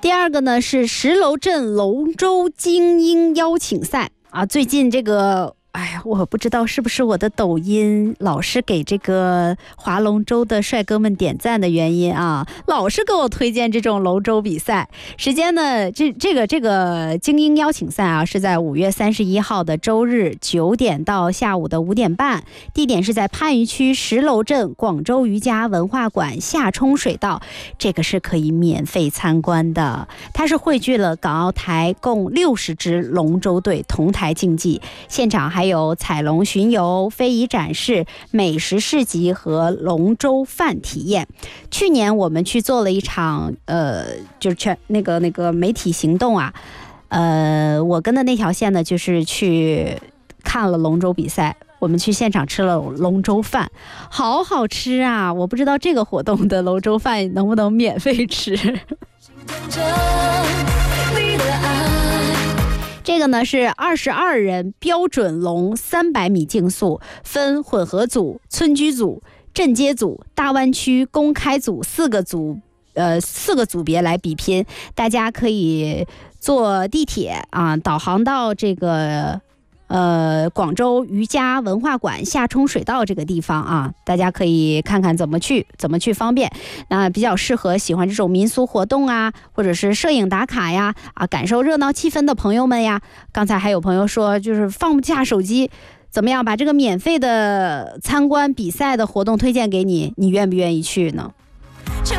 第二个呢是石楼镇龙舟精英邀请赛啊，最近这个。哎呀，我不知道是不是我的抖音老是给这个划龙舟的帅哥们点赞的原因啊，老是给我推荐这种龙舟比赛。时间呢，这个精英邀请赛啊，是在5月31号的周日9点到下午的5点半，地点是在番禺区石楼镇广州渔家文化馆下冲水道，这个是可以免费参观的。它是汇聚了港澳台共60支龙舟队同台竞技，现场还有彩龙巡游、非遗展示、美食市集和龙舟饭体验。去年我们去做了一场就是那个媒体行动啊，我跟的那条线呢就是去看了龙舟比赛，我们去现场吃了龙舟饭，好好吃啊！我不知道这个活动的龙舟饭能不能免费吃。这个呢是22人标准龙300米竞速，分混合组、村居组、镇街组、大湾区公开组4个组别来比拼。大家可以坐地铁啊，导航到这个广州渔家文化馆下冲水道这个地方啊，大家可以看看怎么去方便。那比较适合喜欢这种民俗活动啊，或者是摄影打卡呀，感受热闹气氛的朋友们呀。刚才还有朋友说，就是放不下手机，怎么样把这个免费的参观比赛的活动推荐给你，你愿不愿意去呢？